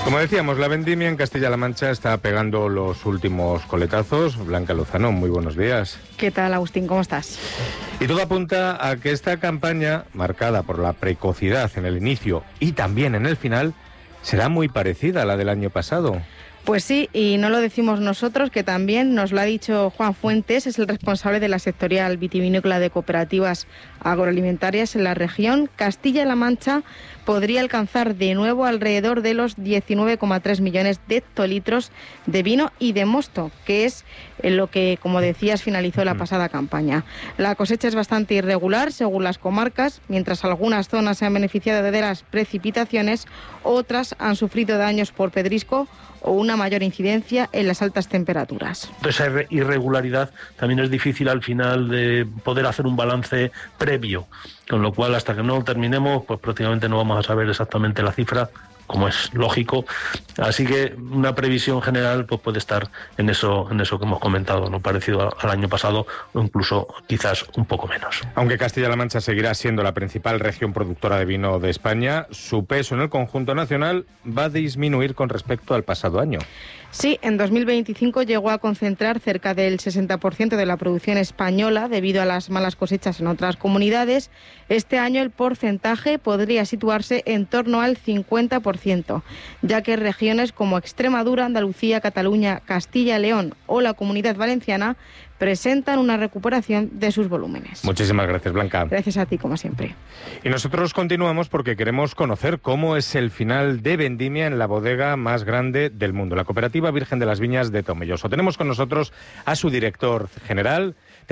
Como decíamos, la vendimia en Castilla-La Mancha está pegando los últimos coletazos. Blanca Lozano, muy buenos días. ¿Qué tal, Agustín? ¿Cómo estás? Y todo apunta a que esta campaña, marcada por la precocidad en el inicio y también en el final, será muy parecida a la del año pasado. Pues sí, y no lo decimos nosotros, que también nos lo ha dicho Juan Fuentes, es el responsable de la sectorial vitivinícola de cooperativas agroalimentarias en la región. Castilla-La Mancha podría alcanzar de nuevo alrededor de los 19,3 millones de hectolitros de vino y de mosto, que es lo que, como decías, finalizó la pasada campaña. La cosecha es bastante irregular según las comarcas, mientras algunas zonas se han beneficiado de las precipitaciones, otras han sufrido daños por pedrisco o una mayor incidencia en las altas temperaturas. Esa irregularidad también es difícil al final de poder hacer un balance previo, con lo cual hasta que no lo terminemos, pues prácticamente no vamos a saber exactamente la cifra, como es lógico. Así que una previsión general pues puede estar en eso que hemos comentado, ¿no? Parecido al año pasado o incluso quizás un poco menos. Aunque Castilla-La Mancha seguirá siendo la principal región productora de vino de España, su peso en el conjunto nacional va a disminuir con respecto al pasado año. Sí, en 2025 llegó a concentrar cerca del 60% de la producción española debido a las malas cosechas en otras comunidades. Este año el porcentaje podría situarse en torno al 50%, ya que regiones como Extremadura, Andalucía, Cataluña, Castilla y León o la Comunidad Valenciana presentan una recuperación de sus volúmenes. Muchísimas gracias, Blanca. Gracias a ti, como siempre. Y nosotros continuamos porque queremos conocer cómo es el final de vendimia en la bodega más grande del mundo, la Cooperativa Virgen de las Viñas de Tomelloso. Tenemos con nosotros a su director general,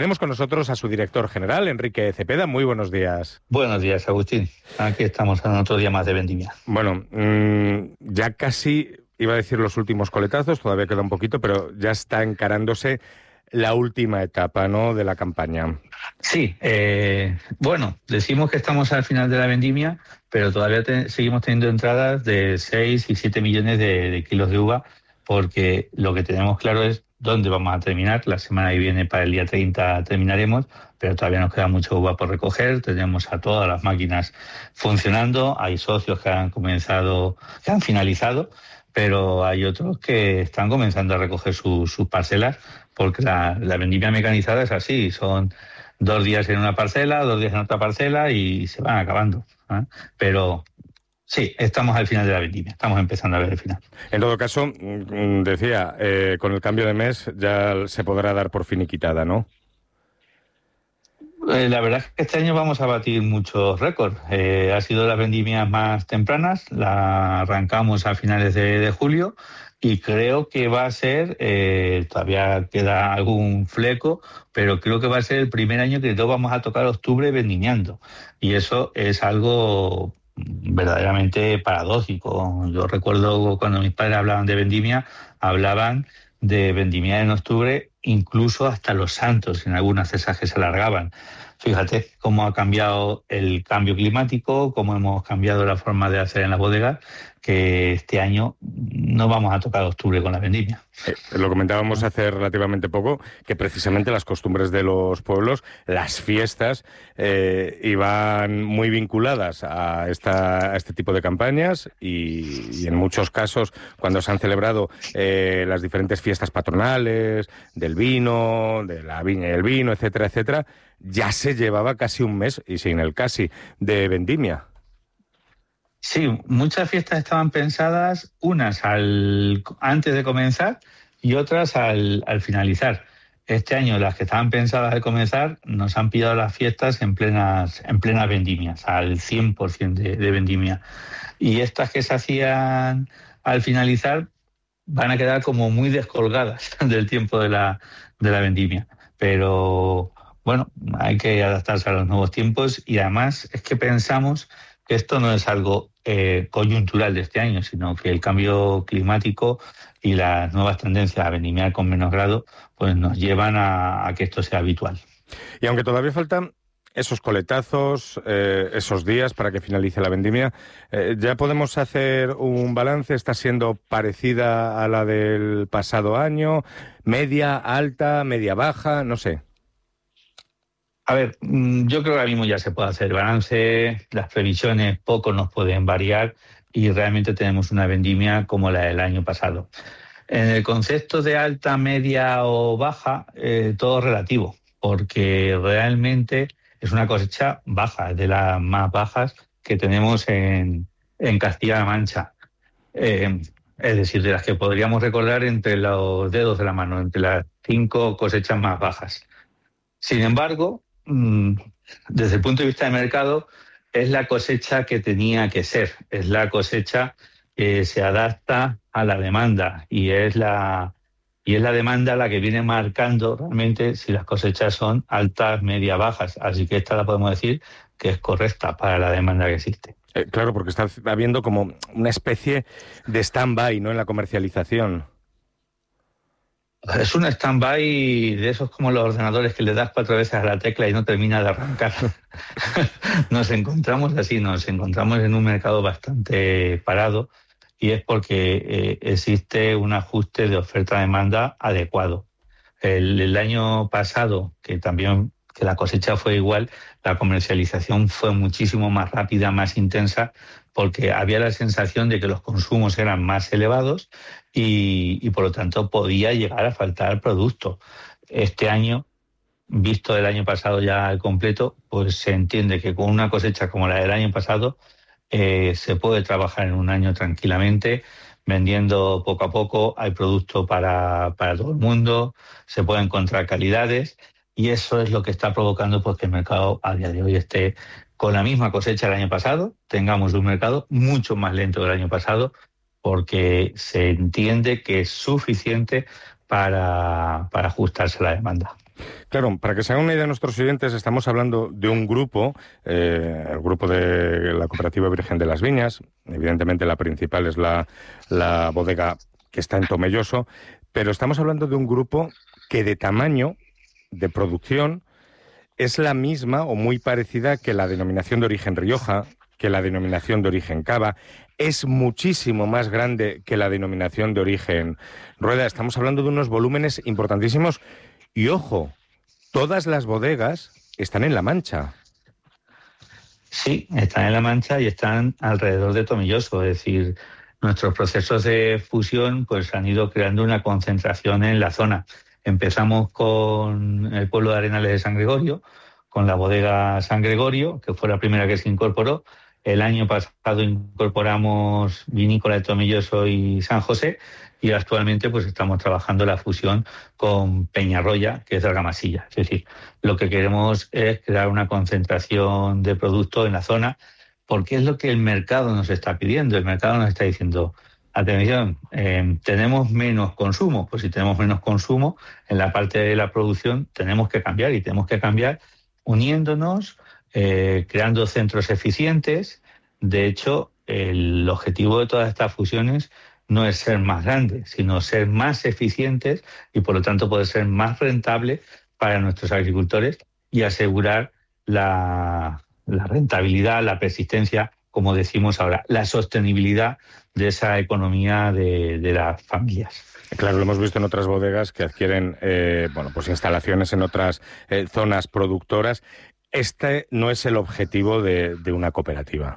Enrique Cepeda. Muy buenos días. Buenos días, Agustín. Aquí estamos en otro día más de vendimia. Bueno, ya casi iba a decir los últimos coletazos, todavía queda un poquito, pero ya está encarándose la última etapa, ¿no?, de la campaña. Sí, bueno, decimos que estamos al final de la vendimia, pero todavía seguimos teniendo entradas de 6 y 7 millones de kilos de uva, porque lo que tenemos claro es dónde vamos a terminar. La semana que viene, para el día 30, terminaremos, pero todavía nos queda mucha uva por recoger. Tenemos a todas las máquinas funcionando, hay socios que han finalizado, pero hay otros que están comenzando a recoger sus parcelas, porque la vendimia mecanizada es así, son 2 días en una parcela, 2 días en otra parcela y se van acabando, ¿eh? Pero sí, estamos al final de la vendimia, estamos empezando a ver el final. En todo caso, decía, con el cambio de mes ya se podrá dar por finiquitada, ¿no? La verdad es que este año vamos a batir muchos récords. Ha sido las vendimias más tempranas, la arrancamos a finales de julio y creo que va a ser, todavía queda algún fleco, pero creo que va a ser el primer año que todos vamos a tocar octubre vendimiando. Y eso es algo verdaderamente paradójico. Yo recuerdo cuando mis padres hablaban de vendimia, hablaban de vendimia en octubre, incluso hasta los santos, en algunas cesas que se alargaban. Fíjate cómo ha cambiado el cambio climático, cómo hemos cambiado la forma de hacer en las bodegas, que este año no vamos a tocar octubre con la vendimia. Lo comentábamos hace relativamente poco, que precisamente las costumbres de los pueblos, las fiestas, iban muy vinculadas a este tipo de campañas y en muchos casos, cuando se han celebrado las diferentes fiestas patronales, del vino, de la viña y el vino, etcétera, etcétera, ya se llevaba casi un mes, y sin el casi, de vendimia. Sí, muchas fiestas estaban pensadas, unas antes de comenzar y otras al finalizar. Este año las que estaban pensadas al comenzar nos han pillado las fiestas en plenas vendimias, al 100% de vendimia. Y estas que se hacían al finalizar van a quedar como muy descolgadas del tiempo de la vendimia. Pero bueno, hay que adaptarse a los nuevos tiempos y además es que pensamos que esto no es algo coyuntural de este año, sino que el cambio climático y las nuevas tendencias a vendimiar con menos grado pues nos llevan a que esto sea habitual. Y aunque todavía faltan esos coletazos, esos días para que finalice la vendimia, ¿ya podemos hacer un balance? ¿Está siendo parecida a la del pasado año? ¿Media, alta, media, baja? No sé. A ver, yo creo que ahora mismo ya se puede hacer balance, las previsiones poco nos pueden variar y realmente tenemos una vendimia como la del año pasado. En el concepto de alta, media o baja, todo relativo, porque realmente es una cosecha baja, es de las más bajas que tenemos en Castilla-La Mancha. Es decir, de las que podríamos recordar entre los dedos de la mano, entre las 5 cosechas más bajas. Sin embargo, desde el punto de vista de mercado, es la cosecha que tenía que ser, es la cosecha que se adapta a la demanda y es la demanda la que viene marcando realmente si las cosechas son altas, medias, bajas. Así que esta la podemos decir que es correcta para la demanda que existe. Claro, porque está habiendo como una especie de stand-by, ¿no?, en la comercialización. Es un stand-by de esos como los ordenadores que le das 4 veces a la tecla y no termina de arrancar. Nos encontramos así, nos encontramos en un mercado bastante parado y es porque existe un ajuste de oferta-demanda adecuado. El año pasado, que la cosecha fue igual, la comercialización fue muchísimo más rápida, más intensa, porque había la sensación de que los consumos eran más elevados y por lo tanto podía llegar a faltar producto. Este año, visto el año pasado ya al completo, pues se entiende que con una cosecha como la del año pasado se puede trabajar en un año tranquilamente, vendiendo poco a poco, hay producto para todo el mundo, se pueden encontrar calidades y eso es lo que está provocando pues, que el mercado a día de hoy esté con la misma cosecha del año pasado, tengamos un mercado mucho más lento del año pasado porque se entiende que es suficiente para ajustarse a la demanda. Claro, para que se hagan una idea de nuestros oyentes, estamos hablando de un grupo, el grupo de la Cooperativa Virgen de las Viñas. Evidentemente la principal es la bodega que está en Tomelloso, pero estamos hablando de un grupo que de tamaño, de producción, es la misma o muy parecida que la denominación de origen Rioja, que la denominación de origen Cava, es muchísimo más grande que la denominación de origen Rueda. Estamos hablando de unos volúmenes importantísimos y, ojo, todas las bodegas están en La Mancha. Sí, están en La Mancha y están alrededor de Tomelloso, es decir, nuestros procesos de fusión pues han ido creando una concentración en la zona. Empezamos con el pueblo de Arenales de San Gregorio, con la bodega San Gregorio, que fue la primera que se incorporó. El año pasado incorporamos Vinícola de Tomelloso y San José y actualmente pues estamos trabajando la fusión con Peñarroya, que es de Argamasilla. Es decir, lo que queremos es crear una concentración de producto en la zona porque es lo que el mercado nos está pidiendo. El mercado nos está diciendo, atención, tenemos menos consumo. Pues si tenemos menos consumo, en la parte de la producción tenemos que cambiar y tenemos que cambiar uniéndonos, creando centros eficientes. De hecho, el objetivo de todas estas fusiones no es ser más grandes, sino ser más eficientes y por lo tanto poder ser más rentable para nuestros agricultores y asegurar la rentabilidad, la persistencia, como decimos ahora, la sostenibilidad de esa economía de las familias. Claro, lo hemos visto en otras bodegas que adquieren pues instalaciones en otras zonas productoras. Este no es el objetivo de una cooperativa.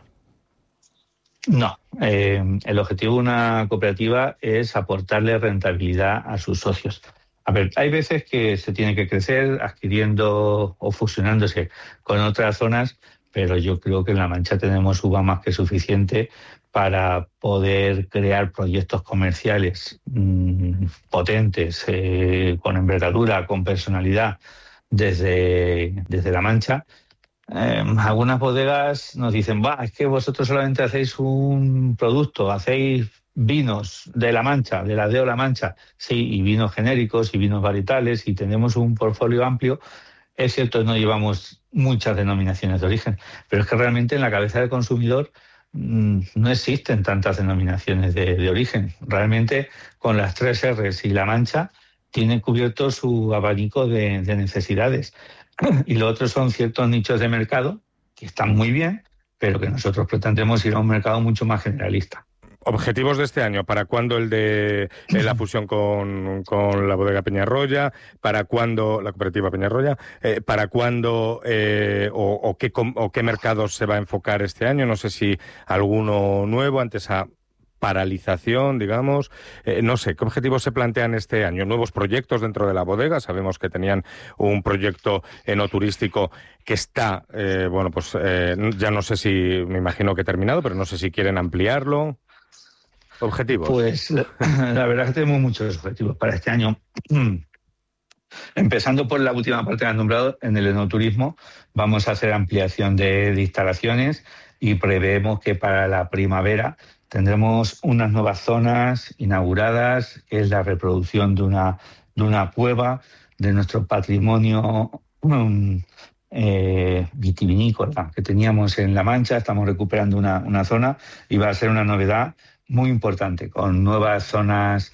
No, el objetivo de una cooperativa es aportarle rentabilidad a sus socios. A ver, hay veces que se tiene que crecer adquiriendo o fusionándose con otras zonas, pero yo creo que en La Mancha tenemos uva más que suficiente para poder crear proyectos comerciales potentes, con envergadura, con personalidad desde La Mancha. Algunas bodegas nos dicen, es que vosotros solamente hacéis un producto, hacéis vinos de La Mancha, de la DEO La Mancha, sí, y vinos genéricos y vinos varietales y tenemos un portfolio amplio. Es cierto, no llevamos muchas denominaciones de origen, pero es que realmente en la cabeza del consumidor no existen tantas denominaciones de origen. Realmente con las 3 R's y La Mancha tienen cubierto su abanico de necesidades. Y lo otro son ciertos nichos de mercado que están muy bien, pero que nosotros pretendemos ir a un mercado mucho más generalista. Objetivos de este año, ¿para cuándo el de la fusión con la bodega Peñarroya? ¿Para cuándo la cooperativa Peñarroya? ¿Para cuándo o qué mercados se va a enfocar este año? No sé si alguno nuevo ante esa paralización, digamos. No sé, ¿qué objetivos se plantean este año? ¿Nuevos proyectos dentro de la bodega? Sabemos que tenían un proyecto enoturístico que está, ya no sé si, me imagino que terminado, pero no sé si quieren ampliarlo. ¿Objetivos? Pues la verdad es que tenemos muchos objetivos para este año. Empezando por la última parte que han nombrado, en el enoturismo vamos a hacer ampliación de instalaciones y preveemos que para la primavera tendremos unas nuevas zonas inauguradas, que es la reproducción de una cueva de nuestro patrimonio vitivinícola que teníamos en La Mancha. Estamos recuperando una zona y va a ser una novedad muy importante, con nuevas zonas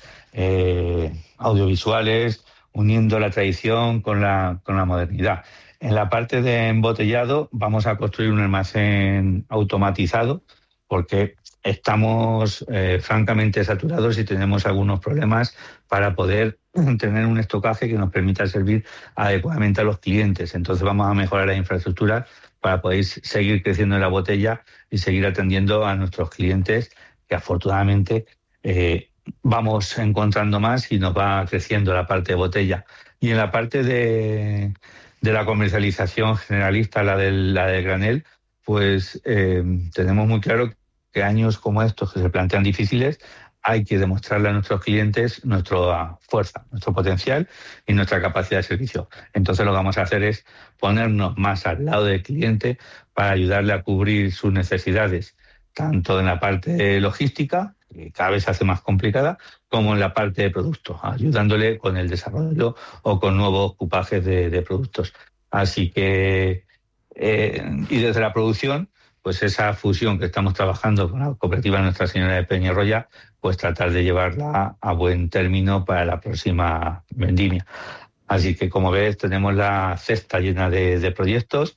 audiovisuales, uniendo la tradición con la modernidad. En la parte de embotellado vamos a construir un almacén automatizado porque estamos francamente saturados y tenemos algunos problemas para poder tener un estocaje que nos permita servir adecuadamente a los clientes. Entonces vamos a mejorar la infraestructura para poder seguir creciendo en la botella y seguir atendiendo a nuestros clientes, que afortunadamente vamos encontrando más y nos va creciendo la parte de botella. Y en la parte de la comercialización generalista, la del granel, pues tenemos muy claro que años como estos que se plantean difíciles hay que demostrarle a nuestros clientes nuestra fuerza, nuestro potencial y nuestra capacidad de servicio. Entonces lo que vamos a hacer es ponernos más al lado del cliente para ayudarle a cubrir sus necesidades, tanto en la parte logística, que cada vez se hace más complicada, como en la parte de productos, ayudándole con el desarrollo o con nuevos cupajes de productos. Así que, y desde la producción, pues esa fusión que estamos trabajando con la cooperativa Nuestra Señora de Peñarroya, pues tratar de llevarla a buen término para la próxima vendimia. Así que, como ves, tenemos la cesta llena de proyectos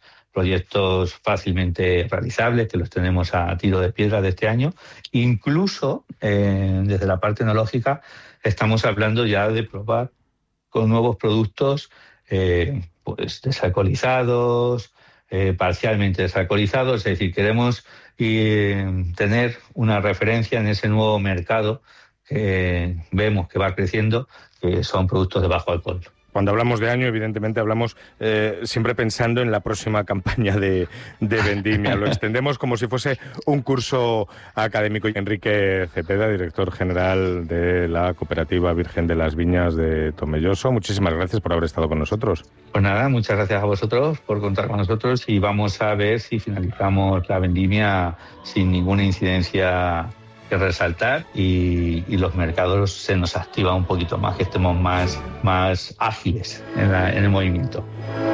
fácilmente realizables, que los tenemos a tiro de piedra de este año. Incluso, desde la parte enológica, estamos hablando ya de probar con nuevos productos pues desalcoholizados, parcialmente desalcoholizados. Es decir, queremos tener una referencia en ese nuevo mercado que vemos que va creciendo, que son productos de bajo alcohol. Cuando hablamos de año, evidentemente hablamos siempre pensando en la próxima campaña de vendimia. Lo extendemos como si fuese un curso académico. Y Enrique Cepeda, director general de la Cooperativa Virgen de las Viñas de Tomelloso, muchísimas gracias por haber estado con nosotros. Pues nada, muchas gracias a vosotros por contar con nosotros y vamos a ver si finalizamos la vendimia sin ninguna incidencia que resaltar y los mercados se nos activan un poquito más, que estemos más ágiles en el movimiento.